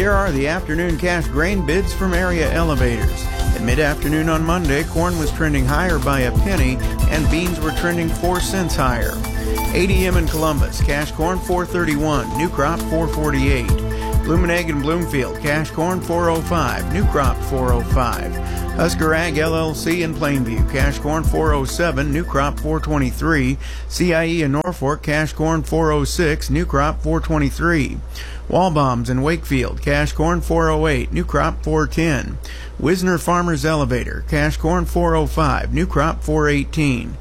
Here are the afternoon cash grain bids from area elevators. At mid-afternoon on Monday, corn was trending higher by a penny and beans were trending 4 cents higher. ADM in Columbus, cash corn $4.31, new crop $4.48. Bloomin' Egg in Bloomfield, cash corn $4.05, new crop $4.05. Husker Ag LLC in Plainview, cash corn $4.07, new crop $4.23. CIE in Norfolk, cash corn $4.06, new crop $4.23. Walbaum's in Wakefield, cash corn $4.08, new crop $4.10. Wisner Farmers Elevator, cash corn $4.05, new crop $4.18.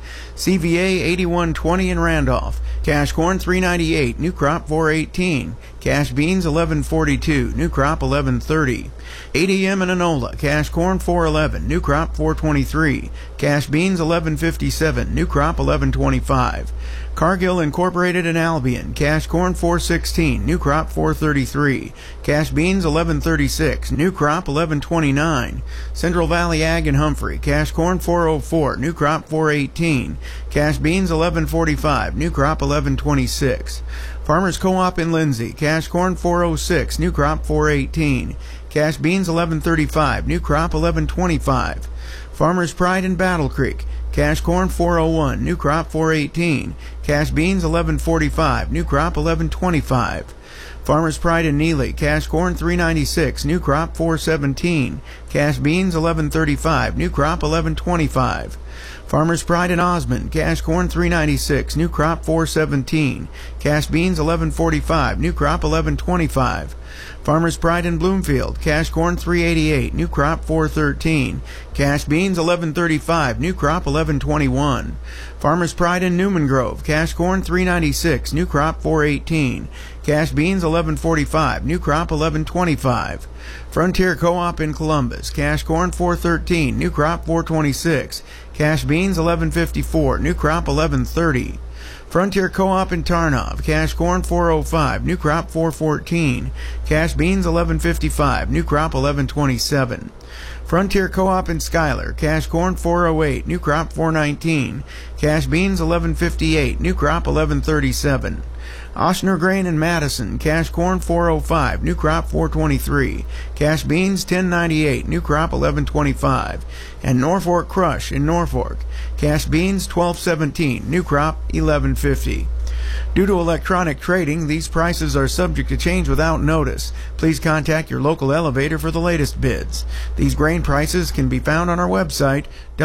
CVA 8120 in Randolph, cash corn $3.98, new crop $4.18. Cash beans $11.42, new crop $11.30. ADM in Enola, cash corn $4.11, new crop $4.23. Cash beans $11.57, new crop $11.25. Cargill Incorporated in Albion, cash corn $4.16, new crop $4.33. Cash beans $11.36, new crop $11.29. Central Valley Ag in Humphrey, cash corn $4.04, new crop $4.18. Cash beans $11.45, new crop $11.26. Farmers Co-op in Lindsay, cash corn $4.06, new crop $4.18. Cash beans $11.35, new crop $11.25. Farmers Pride in Battle Creek, cash corn $4.01, new crop $4.18. Cash beans $11.45, new crop $11.25. Farmers Pride in Neely, cash corn $3.96, new crop $4.17. Cash beans $11.35, new crop $11.25. Farmers Pride in Osmond, cash corn $3.96, new crop $4.17. Cash beans $11.45, new crop $11.25. Farmers Pride in Bloomfield, cash corn $3.88, new crop $4.13. Cash beans $11.35, new crop $11.21. Farmers Pride in Newman Grove, cash corn $3.96, new crop $4.18. Cash beans $11.45, new crop $11.25. Frontier Co-op in Columbus, cash corn $4.13, new crop $4.26. Cash beans $11.54, new crop $11.30. Frontier Co-op in Tarnov, cash corn $4.05, new crop $4.14. Cash beans $11.55, new crop $11.27. Frontier Co-op in Schuyler, cash corn $4.08, new crop $4.19. Cash beans $11.58, new crop $11.37. Ochsner Grain in Madison, cash corn $4.05, new crop $4.23. Cash beans $10.98, new crop $11.25. And Norfolk Crush in Norfolk, cash beans $12.17, new crop $11.50. Due to electronic trading, these prices are subject to change without notice. Please contact your local elevator for the latest bids. These grain prices can be found on our website,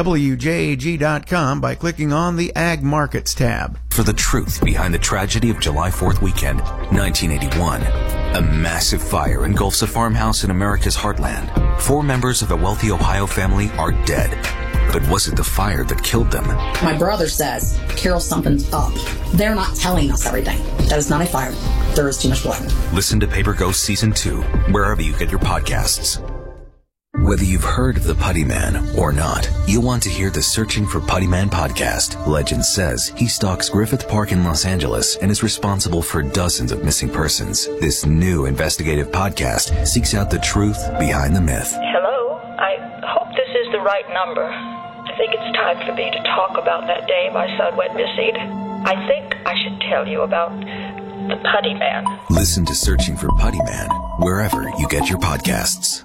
wjag.com, by clicking on the Ag Markets tab. For the truth behind the tragedy of July 4th weekend, 1981. A massive fire engulfs a farmhouse in America's heartland. 4 members of a wealthy Ohio family are dead. But was it the fire that killed them? My brother says, Carol, something's up. They're not telling us everything. That is not a fire. There is too much blood. Listen to Paper Ghost Season 2, wherever you get your podcasts. Whether you've heard of the Putty Man or not, you'll want to hear the Searching for Putty Man podcast. Legend says he stalks Griffith Park in Los Angeles and is responsible for dozens of missing persons. This new investigative podcast seeks out the truth behind the myth. Hello, I hope this is the right number. I think it's time for me to talk about that day my son went missing. I think I should tell you about the Putty Man. Listen to Searching for Putty Man wherever you get your podcasts.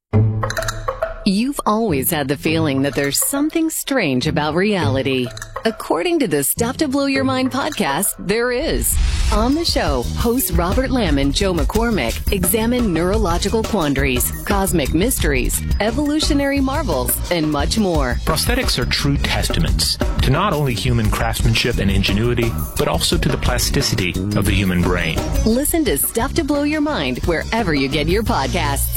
You've always had the feeling that there's something strange about reality. According to the Stuff to Blow Your Mind podcast, there is. On the show, hosts Robert Lamb and Joe McCormick examine neurological quandaries, cosmic mysteries, evolutionary marvels, and much more. Prosthetics are true testaments to not only human craftsmanship and ingenuity, but also to the plasticity of the human brain. Listen to Stuff to Blow Your Mind wherever you get your podcasts.